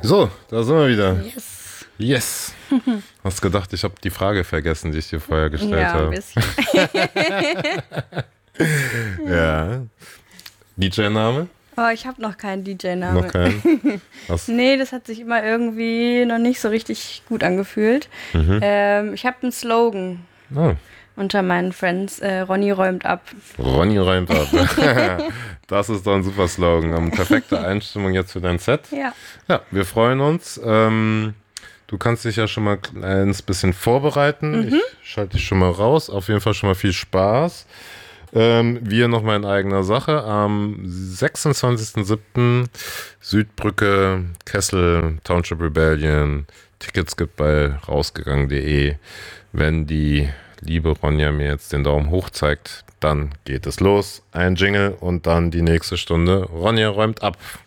So, da sind wir wieder. Yes. Yes. Hast gedacht, ich habe die Frage vergessen, die ich dir vorher gestellt Ja, habe. ein bisschen. Ja. DJ-Name? Oh, ich habe noch keinen DJ-Namen. Noch keinen? Nee, das hat sich immer irgendwie noch nicht so richtig gut angefühlt. Ich habe einen Slogan Oh. unter meinen Friends. Ronny räumt ab. Ronny räumt ab. Das ist doch ein super Slogan. Perfekte Einstimmung jetzt für dein Set. Ja. Ja, wir freuen uns. Du kannst dich ja schon mal ein bisschen vorbereiten. Ich schalte dich schon mal raus. Auf jeden Fall schon mal viel Spaß. Wir nochmal in eigener Sache. Am 26.07. Südbrücke, Kessel, Township Rebellion. Tickets gibt bei rausgegangen.de. Wenn die liebe Ronja mir jetzt den Daumen hoch zeigt, dann geht es los. Ein Jingle und dann die nächste Stunde. Ronja räumt ab.